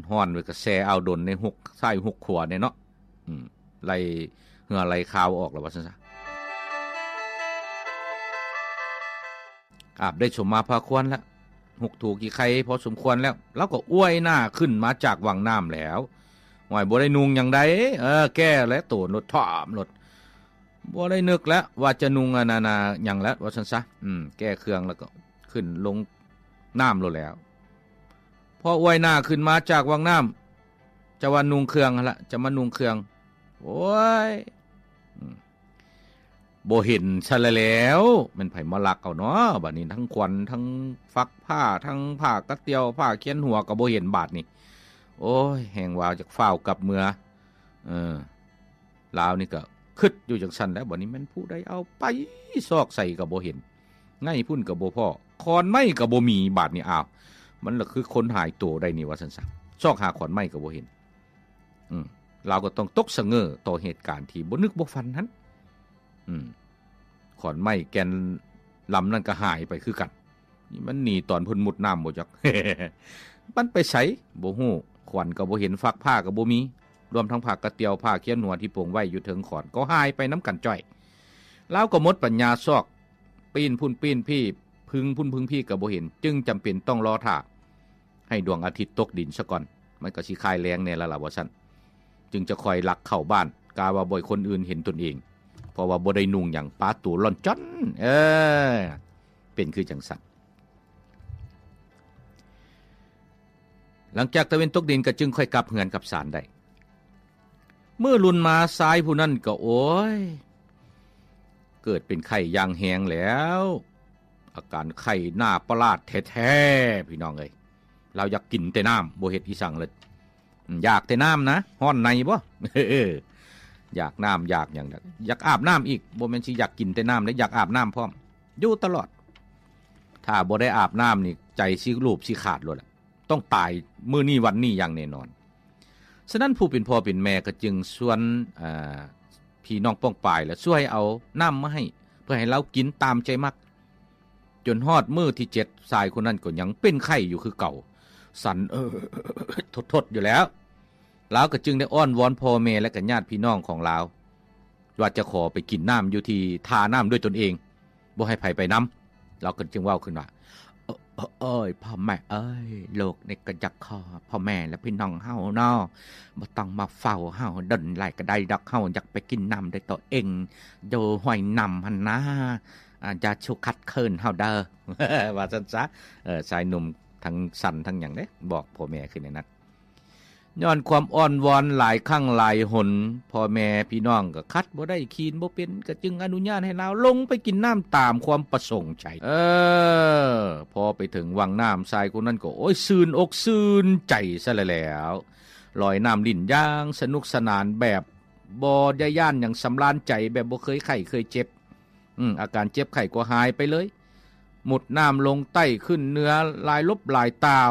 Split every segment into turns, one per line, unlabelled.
ฮ้อนไว้ก็แช่เอาดนในหุกใส่หุกขวเนี่ยเนาะไล่เหงื่อไหลคาวออกแล้วว่าซั่นซะอาบได้ชมมาพาควรแล้วหุกถูกกี่ไข่พอสมควรแล้วก็อ้วยหน้าขึ้นมาจากวังน้ำแล้วหอยบ่ได้นุงอย่างใดแก้และโตนรถถอมรถบ่ได้นึกแล้วว่าจะนุงนาอย่างแล้วว่าซั่นซะแก้เครื่องแล้วก็ขึ้นลงน้ำแล้วพออ้วยหน้าขึ้นมาจากวังน้ำจะว่านุงเครื่องละจะมานุงเครื่องโอ้ยบ่เห็นซะแล้วมันไผมาลักเอาเนาะบัดนี้ทั้งควันทั้งฟักผ้าทั้งผ้ากระเตียวผ้าเขียนหัวก็บ่เห็นบาดนี่โอ้ยแหงว่าจากฝ้าวกลับเมือลาวนี่ก็คิดอยู่จังซั่นแล้วบัดนี้มันผู้ใดเอาไปซอกใส่ก็บ่เห็นไงพุ่นก็บ่พอขอนไม้ก็บ่มีบาดนี่อ้าวมันล่ะคือคนหายตัวได้นี่ว่าซั่นซะซอกหาขอนไม้ก็บ่เห็นลาวก็ต้องตกสะเง้อต่อเหตุการณ์ที่บ่นึกบ่ฝันนั้นขอนไม้แกนลำนั่นก็หายไปคือกันนี่มันหนีตอนเพิ่นมุดน้ำบ่จัก มันไปไสบ่ฮู้ขวัญก็บ่เห็นฟักผ้าก็บ่มีรวมทั้งผ้ากระเตียวผ้าเขียนหัวที่โปงไว้อยู่ถึงขอนก็หายไปน้ำกันจ้อยแล้วก็หมดปัญญาซอกปีนพุ่นปีนพี่พึ่งพี่ก็บ่เห็นจึงจำเป็นต้องรอท่าให้ดวงอาทิตย์ตกดินซะก่อนมันก็สิคลายแรงแน่แล้วล่ะว่าซั่นจึงจะคอยลักเข้าบ้านกาว่าบ่อยคนอื่นเห็นตนเองเพราะว่าบ่ได้นุ่งอย่างปาตูล่อนจ้อนเป็นคือจังซั่นหลังจากตะเวนตกดินก็จึงค่อยกลับเฮือนกับศาลได้เมื่อลุนมาซ้ายผู้นั้นก็โอ้ยเกิดเป็นไข้อย่างแหงแล้วอาการไข้หน้าประหลาดแท้ๆพี่น้องเอ้ยเราอยากกินแต่น้ำบ่เฮ็ดอีสังเลยอยากแต่น้ำนะฮ้อนในบ่อยากน้ำอยากอย่างนั้นอยากอาบน้ำอีกบ่แม่นสิอยากกินแต่น้ำแล้วอยากอาบน้ำพร้อมอยู่ตลอดถ้าบ่ได้อาบน้ำนี่ใจสิรูปสิขาดโลดล่ะต้องตายมื้อนี้วันนี้อย่างแน่นอนฉะนั้นผู้เป็นพ่อเป็นแม่ก็จึงชวนพี่น้องป้องปายแล้วช่วยเอาน้ำมาให้เพื่อให้เรากินตามใจมักจนฮอดมื้อที่7ชายคนนั้นก็ยังเป็นไข้อยู่คือเก่าสั่นทดอยู่แล้วลาวก็จึงได้อ้อนวอนพ่อแม่และก็ญาติพี่น้องของลาวว่าจะขอไปกินน้ำอยู่ที่ท่าน้ำด้วยตนเองบ่ให้ไผไปนำเราก็จึงเว้าขึ้นว่าพ่อแม่โลกในกระจักคอพ่อแม่และพี่น้องเฮาเนาะบ่ต้องมาเฝ้าเฮาดนไหลก็ได้ดอกเฮาอยากไปกินน้ำด้วยตัวเองอยู่ห้วยน้ำหั่นนะอย่าชุคัดเคินเฮาเด้อ ว่าซั่นซะชายหนุ่มทั้งสั่นทั้งหยังเด้บอกพ่อแม่ขึ้นในนั้นย้อนความอ้อนวอนหลายครั้งหลายหนพ่อแม่พี่น้องก็คัดบ่ได้คีนบ่เป็นก็จึงอนุญาตให้เราลงไปกินน้ำตามความประสงค์ใจพอไปถึงวังน้ำชายคนนั้นก็โอ้ยซื่นอกซื่นใจซะแล้วลอยน้ำลิ่นย่างสนุกสนานแบบบ่ได้ย่านอย่างสำราญใจแบบบ่เคยไข้เคยเจ็บอาการเจ็บไข้ก็หายไปเลยหมดน้ำลงใต้ขึ้นเนื้อลายลบลายตาว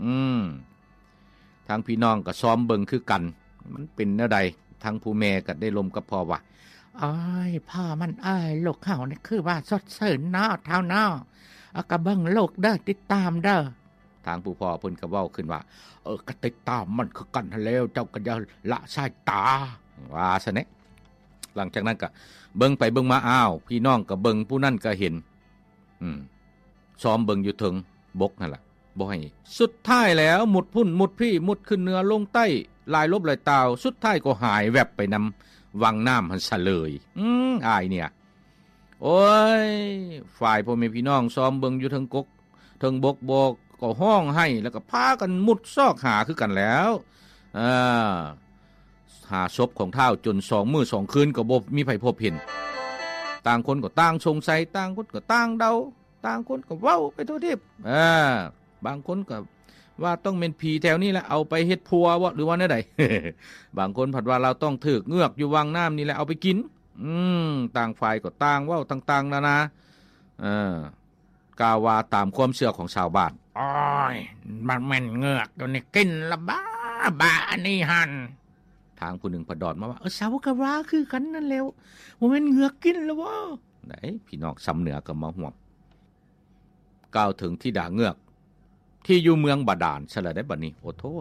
ทางพี่น้องก็ซ้อมเบิ่งคือกันมันเป็นแนวใดทางผู้แม่ก็ได้ลมกับพ่อว่าพ่อมันโลกเฮานี่คือว่าสดชื่นเนาะเท่าเนาะก็เบิ่งโลกเด้อติดตามเด้อทางผู้พ่อเพิ่นก็เว้าขึ้นว่าก็ติดตามมันคือกันแล้วเจ้าก็อย่าละสายตาว่าซะแน่หลังจากนั้นก็เบิ่งไปเบิ่งมาพี่น้องก็เบิ่งผู้นั้นก็เห็นซ้อมเบิ่งอยู่ถึงบกนั่นล่ะบ่ให้สุดท้ายแล้วหมุดพุ่นหมุดพี่หมุดขึ้นเหนือลงใต้ลายลบลายตาวสุดท้ายก็หายแวบไปนำวังน้ำหันซะเลยอายเนี่ยโอ้ยฝ่ายพ่อแม่พี่น้องซ้อมเบิ่งอยู่เทิงกกเทิงบกบอกก็ห้องให้แล้วก็พากันมุดซอกหาคือกันแล้วหาศพของเฒ่าจน2 มื้อ 2 คืนก็บ่มีไผพบเห็นต่างคนก็ต่างสงสัยต่างคนก็ต่างเดาต่างคนก็เว้าไปทั่วทิพย์บางคนก็ว่าต้องเป็นผีแถวนี้แหละเอาไปเฮ็ดพัวหรือว่าแนวใด บางคนผัดว่าเราต้องถึกเงือกอยู่วังน้ำนี่แหละเอาไปกินต่างฝ่ายก็ต่างเว้าต่างๆนากล่าวว่าตามความเชื่อของชาวบ้านมันแม่นเงือกตัวนี้กินละบ้าอันนี้หั่นทางผู้หนึ่งผัดดอดมาว่าสาวกะว่าคือกันนั่นแล้วบ่แม่นเงือกกินแล้วบ่ไหนพี่น้องสำเหนือก็มาห่วงกล่าวถึงที่ด่าเงือกที่อยู่เมืองบาดาลซะแล้วได้บัดนี้โอ้โธ่